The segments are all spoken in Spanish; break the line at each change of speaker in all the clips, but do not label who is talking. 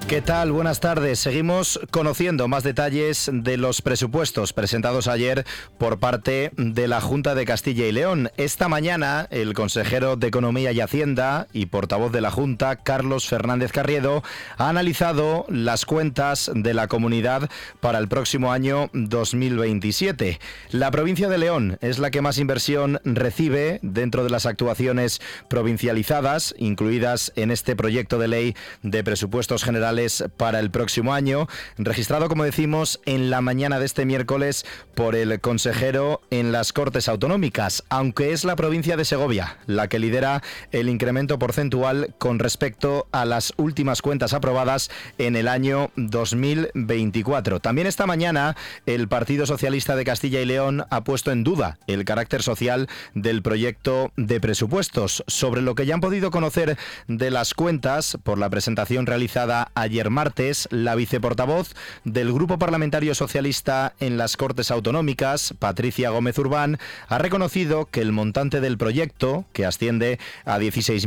¿Qué tal? Buenas tardes. Seguimos conociendo más detalles de los presupuestos presentados ayer por parte de la Junta de Castilla y León. Esta mañana, el consejero de Economía y Hacienda y portavoz de la Junta, Carlos Fernández Carriedo, ha analizado las cuentas de la comunidad para el próximo año 2027. La provincia de León es la que más inversión recibe dentro de las actuaciones provincializadas, incluidas en este proyecto de ley de presupuestos generales para el próximo año, registrado, como decimos, en la mañana de este miércoles por el consejero en las Cortes Autonómicas, aunque es la provincia de Segovia la que lidera el incremento porcentual con respecto a las últimas cuentas aprobadas en el año 2024. También esta mañana el Partido Socialista de Castilla y León ha puesto en duda el carácter social del proyecto de presupuestos. Sobre lo que ya han podido conocer de las cuentas por la presentación realizada ayer martes, la viceportavoz del Grupo Parlamentario Socialista en las Cortes Autonómicas, Patricia Gómez Urbán, ha reconocido que el montante del proyecto, que asciende a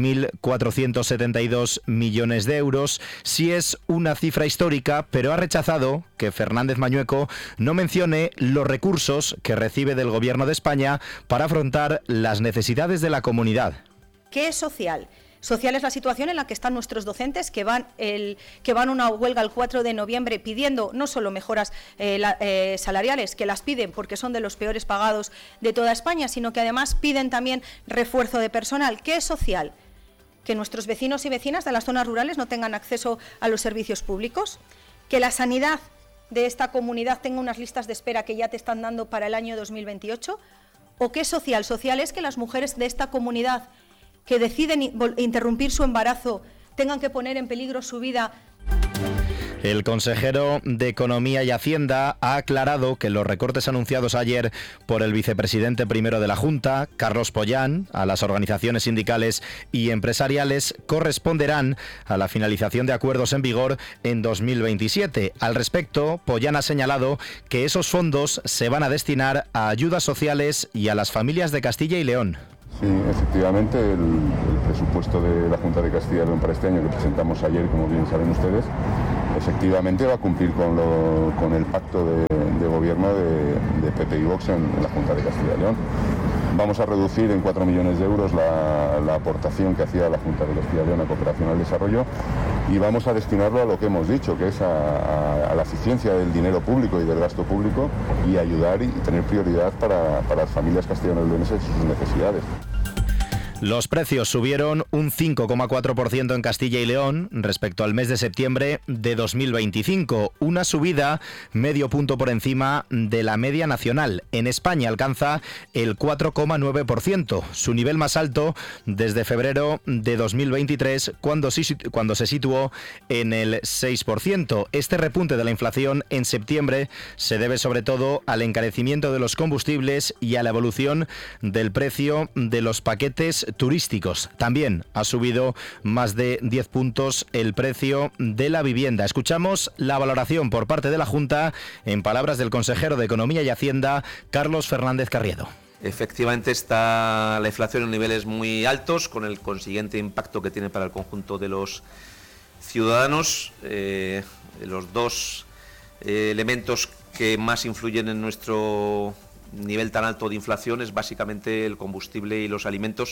16.472 millones de euros, sí es una cifra histórica, pero ha rechazado que Fernández Mañueco no mencione los recursos que recibe del Gobierno de España para afrontar las necesidades de la comunidad.
¿Qué es social? Social es la situación en la que están nuestros docentes que van a una huelga el 4 de noviembre pidiendo no solo mejoras salariales, que las piden porque son de los peores pagados de toda España, sino que además piden también refuerzo de personal. ¿Qué es social? Que nuestros vecinos y vecinas de las zonas rurales no tengan acceso a los servicios públicos, que la sanidad de esta comunidad tenga unas listas de espera que ya te están dando para el año 2028. ¿O qué es social? Social es que las mujeres de esta comunidad que deciden interrumpir su embarazo tengan que poner en peligro su vida.
El consejero de Economía y Hacienda ha aclarado que los recortes anunciados ayer por el vicepresidente primero de la Junta, Carlos Pollán, a las organizaciones sindicales y empresariales corresponderán a la finalización de acuerdos en vigor en 2027. Al respecto, Pollán ha señalado que esos fondos se van a destinar a ayudas sociales y a las familias de Castilla y León.
Sí, efectivamente, el presupuesto de la Junta de Castilla y León para este año que presentamos ayer, como bien saben ustedes, efectivamente va a cumplir con el pacto de gobierno de PP y Vox en la Junta de Castilla y León. Vamos a reducir en 4 millones de euros la aportación que hacía la Junta de Castilla y León a cooperación al desarrollo y vamos a destinarlo a lo que hemos dicho, que es a la eficiencia del dinero público y del gasto público y ayudar y tener prioridad para las familias castellano-leonesas y sus necesidades.
Los precios subieron un 5,4% en Castilla y León respecto al mes de septiembre de 2025, una subida medio punto por encima de la media nacional. En España alcanza el 4,9%, su nivel más alto desde febrero de 2023, cuando se situó en el 6%. Este repunte de la inflación en septiembre se debe sobre todo al encarecimiento de los combustibles y a la evolución del precio de los paquetes turísticos. También ha subido más de 10 puntos el precio de la vivienda. Escuchamos la valoración por parte de la Junta en palabras del consejero de Economía y Hacienda, Carlos Fernández Carriedo.
Efectivamente está la inflación en niveles muy altos, con el consiguiente impacto que tiene para el conjunto de los ciudadanos. Los dos elementos que más influyen en nuestro nivel tan alto de inflación es básicamente el combustible y los alimentos,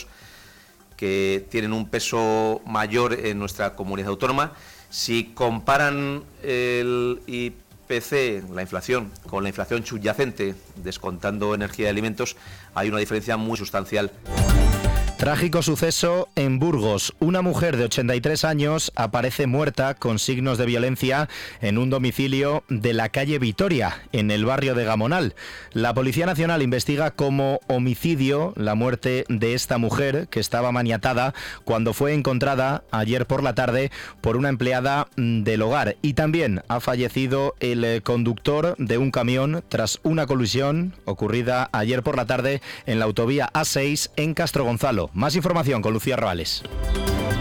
que tienen un peso mayor en nuestra comunidad autónoma. Si comparan el IPC, la inflación, con la inflación subyacente, descontando energía y alimentos, hay una diferencia muy sustancial.
Trágico suceso en Burgos. Una mujer de 83 años aparece muerta con signos de violencia en un domicilio de la calle Vitoria, en el barrio de Gamonal. La Policía Nacional investiga como homicidio la muerte de esta mujer, que estaba maniatada cuando fue encontrada ayer por la tarde por una empleada del hogar. Y también ha fallecido el conductor de un camión tras una colisión ocurrida ayer por la tarde en la autovía A6 en Castro Gonzalo. Más información con Lucía Roales.